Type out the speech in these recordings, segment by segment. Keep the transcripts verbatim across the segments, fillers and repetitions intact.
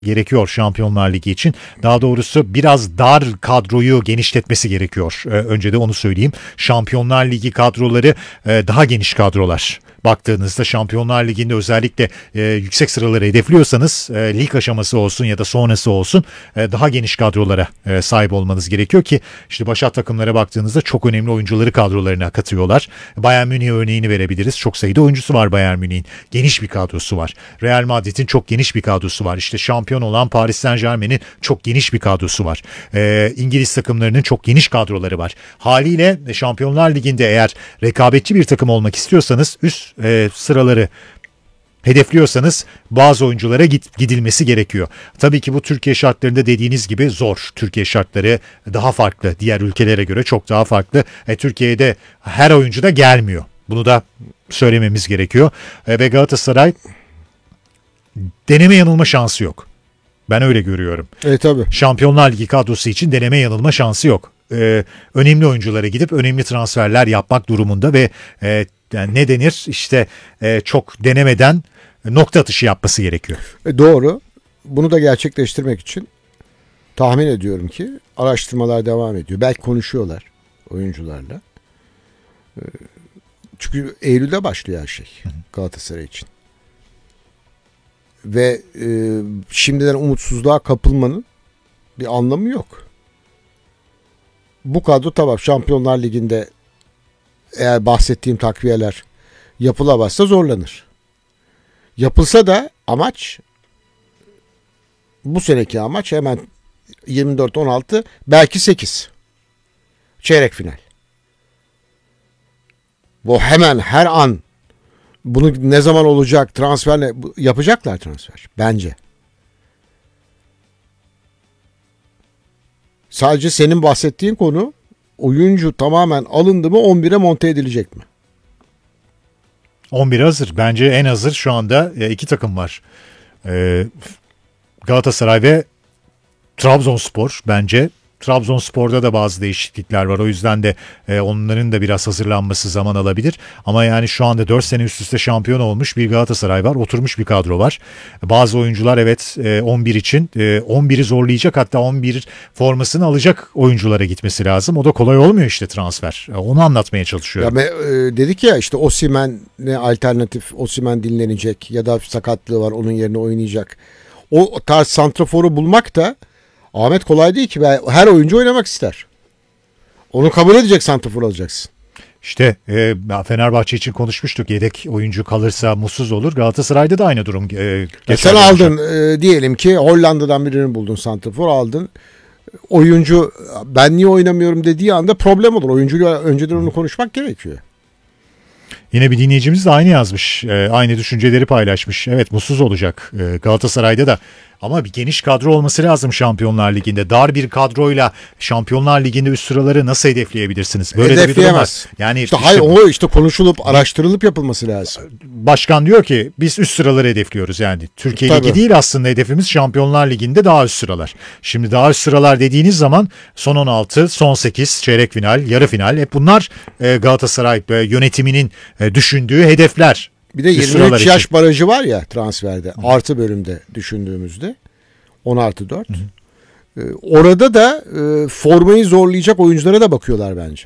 gerekiyor Şampiyonlar Ligi için. Daha doğrusu biraz dar kadroyu genişletmesi gerekiyor. Ee, önce de onu söyleyeyim. Şampiyonlar Ligi kadroları e, daha geniş kadrolar. Baktığınızda Şampiyonlar Ligi'nde özellikle e, yüksek sıraları hedefliyorsanız e, lig aşaması olsun ya da sonrası olsun e, daha geniş kadrolara e, sahip olmanız gerekiyor ki işte başat takımlara baktığınızda çok önemli oyuncuları kadrolarına katıyorlar. Bayern Münih örneğini verebiliriz. Çok sayıda oyuncusu var Bayern Münih'in. Geniş bir kadrosu var. Real Madrid'in çok geniş bir kadrosu var. İşte şampiyon olan Paris Saint-Germain'in çok geniş bir kadrosu var. E, İngiliz takımlarının çok geniş kadroları var. Haliyle Şampiyonlar Ligi'nde eğer rekabetçi bir takım olmak istiyorsanız üst e, sıraları hedefliyorsanız bazı oyunculara git, gidilmesi gerekiyor. Tabii ki bu Türkiye şartlarında dediğiniz gibi zor. Türkiye şartları daha farklı. Diğer ülkelere göre çok daha farklı. E, Türkiye'de her oyuncu da gelmiyor. Bunu da söylememiz gerekiyor. E, ve Galatasaray deneme yanılma şansı yok. Ben öyle görüyorum. Evet tabii. Şampiyonlar Ligi kadrosu için deneme yanılma şansı yok. Ee, önemli oyunculara gidip önemli transferler yapmak durumunda ve e, yani ne denir işte e, çok denemeden nokta atışı yapması gerekiyor. E doğru. Bunu da gerçekleştirmek için tahmin ediyorum ki araştırmalar devam ediyor. Belki konuşuyorlar oyuncularla. E, çünkü Eylül'de başlıyor her şey Galatasaray için. Ve e, şimdiden umutsuzluğa kapılmanın bir anlamı yok. Bu kadro tamam Şampiyonlar Ligi'nde eğer bahsettiğim takviyeler yapılamazsa zorlanır. Yapılsa da amaç bu seneki amaç hemen yirmi dört on altı belki sekiz çeyrek final. Bu hemen her an bunu ne zaman olacak transfer ne yapacaklar transfer bence. Sadece senin bahsettiğin konu oyuncu tamamen alındı mı on bire monte edilecek mi? on bir hazır. Bence en hazır şu anda iki takım var. Ee, Galatasaray ve Trabzonspor bence. Trabzonspor'da da bazı değişiklikler var. O yüzden de e, onların da biraz hazırlanması zaman alabilir. Ama yani şu anda dört sene üst üste şampiyon olmuş bir Galatasaray var. Oturmuş bir kadro var. Bazı oyuncular evet e, on bir için e, on biri zorlayacak, hatta on bir formasını alacak oyunculara gitmesi lazım. O da kolay olmuyor işte transfer. Onu anlatmaya çalışıyorum. Ya, e, dedik ya işte Osimhen'e alternatif, Osimhen dinlenecek ya da sakatlığı var onun yerine oynayacak. O tarz santraforu bulmak da Ahmet kolay değil ki. Her oyuncu oynamak ister. Onu kabul edecek santrafor alacaksın. İşte e, Fenerbahçe için konuşmuştuk. Yedek oyuncu kalırsa mutsuz olur. Galatasaray'da da aynı durum. E, sen aldın e, diyelim ki Hollanda'dan birini buldun, santrafor aldın. Oyuncu ben niye oynamıyorum dediği anda problem olur. Oyuncuyla önceden onu konuşmak gerekiyor. Yine bir dinleyicimiz de aynı yazmış. E, aynı düşünceleri paylaşmış. Evet, mutsuz olacak e, Galatasaray'da da. Ama bir geniş kadro olması lazım Şampiyonlar Ligi'nde. Dar bir kadroyla Şampiyonlar Ligi'nde üst sıraları nasıl hedefleyebilirsiniz? Böyle de bir durum var. Yani işte, işte hayır o işte konuşulup araştırılıp yapılması lazım. Başkan diyor ki biz üst sıraları hedefliyoruz yani. Türkiye Tabii. Ligi değil aslında hedefimiz, Şampiyonlar Ligi'nde daha üst sıralar. Şimdi daha üst sıralar dediğiniz zaman son on altı, son sekiz, çeyrek final, yarı final hep bunlar Galatasaray yönetiminin düşündüğü hedefler. Bir de yirmi üç yaş barajı var ya transferde. Hı. Artı bölümde düşündüğümüzde. on artı dört. Hı hı. Ee, orada da e, formayı zorlayacak oyunculara da bakıyorlar bence.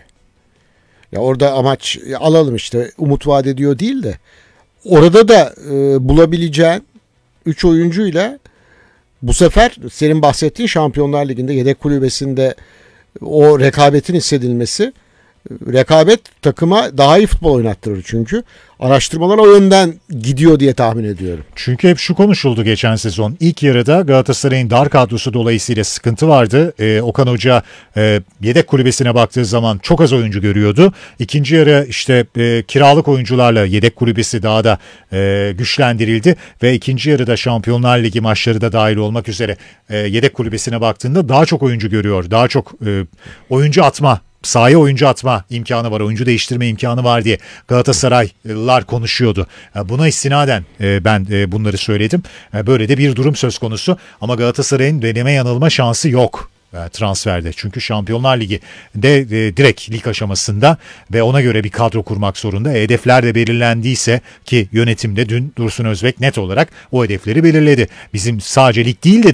Ya orada amaç ya alalım işte umut vaat ediyor değil de orada da e, bulabileceğin üç oyuncuyla bu sefer senin bahsettiğin Şampiyonlar Ligi'nde yedek kulübesinde o rekabetin hissedilmesi, rekabet takıma daha iyi futbol oynattırır çünkü. Araştırmalar o yönden gidiyor diye tahmin ediyorum. Çünkü hep şu konuşuldu geçen sezon. İlk yarıda Galatasaray'ın dar kadrosu dolayısıyla sıkıntı vardı. Ee, Okan Hoca e, yedek kulübesine baktığı zaman çok az oyuncu görüyordu. İkinci yarı işte e, kiralık oyuncularla yedek kulübesi daha da e, güçlendirildi. Ve ikinci yarıda Şampiyonlar Ligi maçları da dahil olmak üzere e, yedek kulübesine baktığında daha çok oyuncu görüyor. Daha çok e, oyuncu atma, sahaya oyuncu atma imkanı var, oyuncu değiştirme imkanı var diye Galatasaraylılar konuşuyordu. Buna istinaden ben bunları söyledim. Böyle de bir durum söz konusu ama Galatasaray'ın deneme yanılma şansı yok. e, transferde. Çünkü Şampiyonlar Ligi de e, direkt lig aşamasında ve ona göre bir kadro kurmak zorunda. Hedefler de belirlendiyse ki yönetimde dün Dursun Özbek net olarak o hedefleri belirledi. Bizim sadece lig değil de